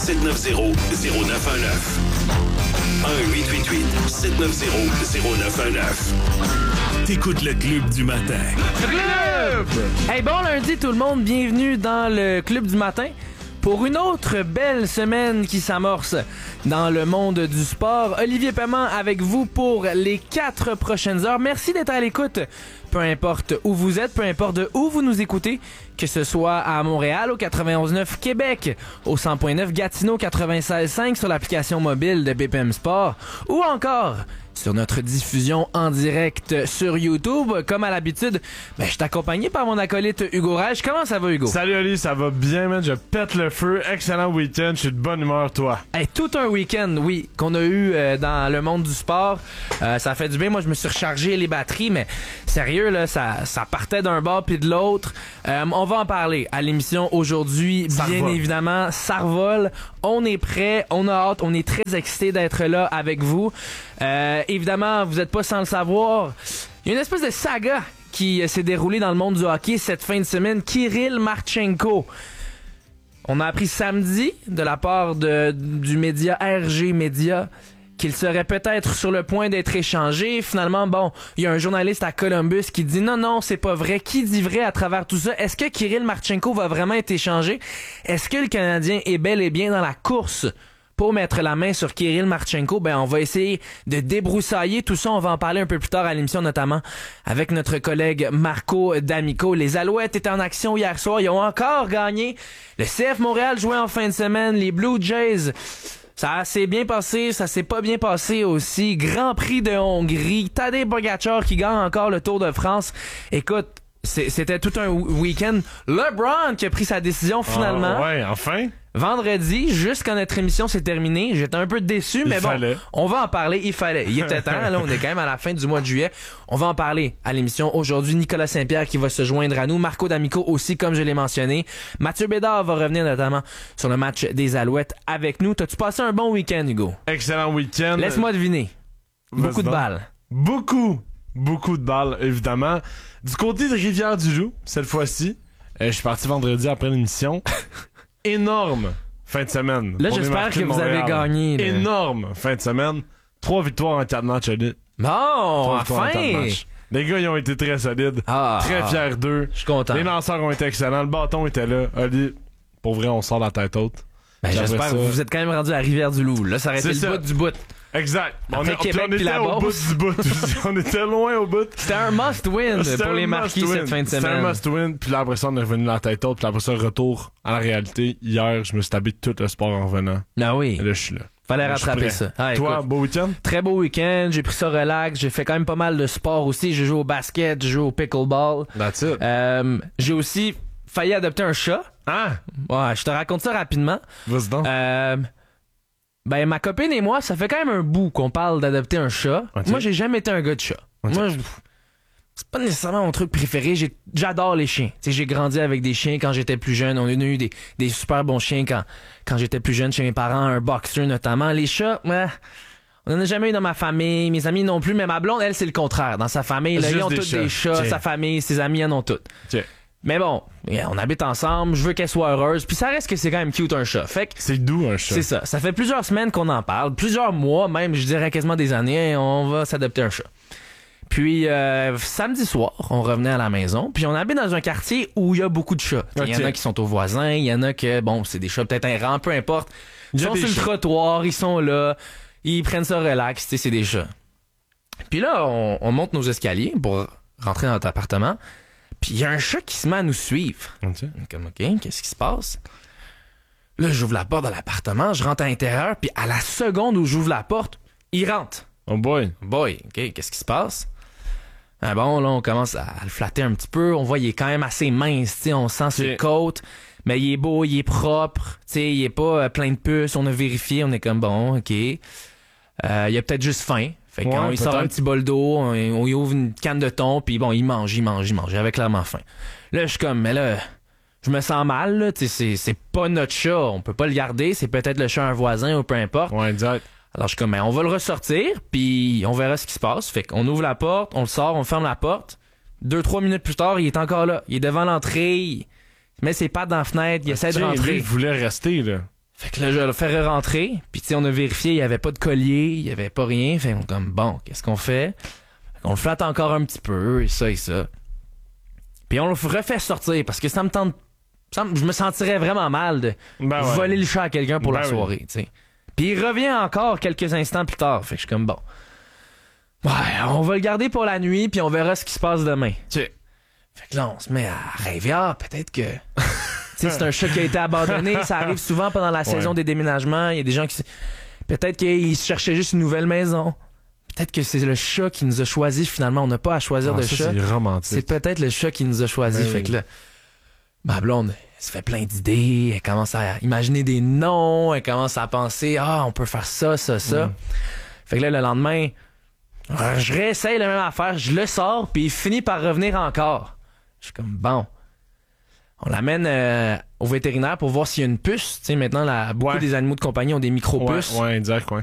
1-888-790-0919. 1-888-790-0919. T'écoutes le Club du matin. Club! Hey, bon lundi tout le monde, bienvenue dans le Club du matin. Pour une autre belle semaine qui s'amorce dans le monde du sport, Olivier Paiement avec vous pour les 4 prochaines heures. Merci d'être à l'écoute, peu importe où vous êtes, peu importe où vous nous écoutez, que ce soit à Montréal, au 91.9 Québec, au 100.9 Gatineau, 96.5 sur l'application mobile de BPM Sport, ou encore sur notre diffusion en direct sur YouTube. Comme à l'habitude, je suis accompagné par mon acolyte Hugo Rage. Comment ça va, Hugo? Salut Oli, ça va bien, man. Je pète le feu. Excellent week-end. Je suis de bonne humeur, toi. Hey, tout un week-end, oui, qu'on a eu dans le monde du sport. Ça fait du bien. Moi, je me suis rechargé les batteries, mais sérieux, là, ça partait d'un bord puis de l'autre. On va en parler à l'émission aujourd'hui. Bien évidemment, ça revole. On est prêt, on a hâte, on est très excités d'être là avec vous. Évidemment, vous n'êtes pas sans le savoir. Il y a une espèce de saga qui s'est déroulée dans le monde du hockey cette fin de semaine. Kirill Marchenko. On a appris samedi de la part du média RG Média qu'il serait peut-être sur le point d'être échangé. Finalement, il y a un journaliste à Columbus qui dit non, c'est pas vrai. Qui dit vrai à travers tout ça? Est-ce que Kirill Marchenko va vraiment être échangé? Est-ce que le Canadien est bel et bien dans la course pour mettre la main sur Kirill Marchenko? On va essayer de débroussailler tout ça. On va en parler un peu plus tard à l'émission, notamment avec notre collègue Marco D'Amico. Les Alouettes étaient en action hier soir. Ils ont encore gagné. Le CF Montréal jouait en fin de semaine. Les Blue Jays, ça s'est bien passé, ça s'est pas bien passé aussi. Grand Prix de Hongrie. Tadej Pogačar qui gagne encore le Tour de France. Écoute, c'était tout un week-end. LeBron qui a pris sa décision finalement. Ouais, enfin. Vendredi, juste quand notre émission s'est terminée, j'étais un peu déçu, mais on va en parler. Il fallait. Il était temps. Là, on est quand même à la fin du mois de juillet. On va en parler à l'émission aujourd'hui. Nicolas Saint-Pierre qui va se joindre à nous. Marco D'Amico aussi, comme je l'ai mentionné. Mathieu Bédard va revenir notamment sur le match des Alouettes avec nous. T'as-tu passé un bon week-end, Hugo? Excellent week-end. Laisse-moi deviner. Beaucoup de balles. Beaucoup de balles, évidemment. Du côté de Rivière-du-Loup, cette fois-ci, je suis parti vendredi après l'émission. Énorme fin de semaine. Là, j'espère que vous avez gagné. Là. Énorme fin de semaine. 3 victoires en 4 matchs, Oli. Bon, enfin! Les gars, ils ont été très solides. Très fiers d'eux. Je suis content. Les lanceurs ont été excellents. Le bâton était là. Oli, pour vrai, on sort la tête haute. J'espère que vous êtes quand même rendu à Rivière-du-Loup. Là, ça aurait été le bout du bout. Exact. On était au bout du bout. On était loin au bout. C'était un must-win pour les Marquis cette fin de semaine. C'était un must-win. Puis là, après ça, on est revenu la tête haute. Puis après ça, retour à la réalité. Hier, je me suis tapé tout le sport en revenant. Ah oui. Et là, je suis là. Fallait rattraper ça. Toi, écoute, beau week-end? Très beau week-end. J'ai pris ça relax. J'ai fait quand même pas mal de sport aussi. J'ai joué au basket, j'ai joué au pickleball. That's it. J'ai aussi failli adopter un chat. Ah! Ouais, je te raconte ça rapidement. Vas-y donc. Ma copine et moi, ça fait quand même un bout qu'on parle d'adopter un chat. Okay. Moi, j'ai jamais été un gars de chat. Okay. Moi, c'est pas nécessairement mon truc préféré. J'adore les chiens. T'sais, j'ai grandi avec des chiens quand j'étais plus jeune. On a eu des super bons chiens quand j'étais plus jeune chez mes parents, un boxer notamment. Les chats, on en a jamais eu dans ma famille. Mes amis non plus, mais ma blonde, elle, c'est le contraire. Dans sa famille, là, ils ont tous des chats. Sa famille, ses amis en ont tous. Mais bon, on habite ensemble, je veux qu'elle soit heureuse, puis ça reste que c'est quand même cute un chat. Fait que c'est doux un chat. C'est ça. Ça fait plusieurs semaines qu'on en parle, plusieurs mois même, je dirais quasiment des années, on va s'adopter un chat. Puis samedi soir, on revenait à la maison, puis on habite dans un quartier où il y a beaucoup de chats. Il y en a qui sont aux voisins, il y en a que c'est des chats peut-être errants, peu importe. Ils sont sur le trottoir, ils sont là, ils prennent ça relax, c'est des chats. Puis là, on monte nos escaliers pour rentrer dans notre appartement. Puis il y a un chat qui se met à nous suivre. Okay. Comme, OK, qu'est-ce qui se passe? Là, j'ouvre la porte de l'appartement, je rentre à l'intérieur, puis à la seconde où j'ouvre la porte, il rentre. Oh boy. OK, qu'est-ce qui se passe? Là, on commence à le flatter un petit peu. On voit, il est quand même assez mince, on sent ses côtes. Mais il est beau, il est propre, il est pas plein de puces. On a vérifié, on est comme, OK. Il a peut-être juste faim. Fait qu'on il sort un petit bol d'eau, on y ouvre une canne de thon, puis il mange. Il avait clairement faim. Là, je suis comme, mais là, je me sens mal, là. C'est pas notre chat, on peut pas le garder. C'est peut-être le chat d'un voisin ou peu importe. Ouais, exact. Alors, je suis comme, on va le ressortir, puis on verra ce qui se passe. Fait qu'on ouvre la porte, on le sort, on ferme la porte. 2-3 minutes plus tard, il est encore là. Il est devant l'entrée, il met ses pattes dans la fenêtre, il essaie de rentrer. Lui, il voulait rester, là. Fait que là, je vais le faire rentrer. Puis tu sais, on a vérifié, il y avait pas de collier, il y avait pas rien. Fait qu'on comme, bon, qu'est-ce qu'on fait? On le flatte encore un petit peu, et ça et ça. Puis on le refait sortir, parce que ça me tente... je me sentirais vraiment mal de voler le chat à quelqu'un pour la soirée, tu sais. Puis il revient encore quelques instants plus tard. Fait que je suis comme, bon... Ouais, on va le garder pour la nuit, puis on verra ce qui se passe demain. Fait que là, on se met à rêver. Ah, peut-être que... Tu sais, c'est un chat qui a été abandonné. Ça arrive souvent pendant la saison des déménagements. Il y a des gens qui... Peut-être qu'ils cherchaient juste une nouvelle maison. Peut-être que c'est le chat qui nous a choisi finalement. On n'a pas à choisir de chat. C'est romantique. C'est peut-être le chat qui nous a choisi. Fait que là, ma blonde, elle se fait plein d'idées. Elle commence à imaginer des noms. Elle commence à penser, on peut faire ça, ça, ça. Fait que là, le lendemain, je réessaye la même affaire. Je le sors, puis il finit par revenir encore. Je suis comme, bon... On l'amène au vétérinaire pour voir s'il y a une puce. Tu sais, maintenant, beaucoup des animaux de compagnie ont des micro-puces. Ouais, exact, ouais.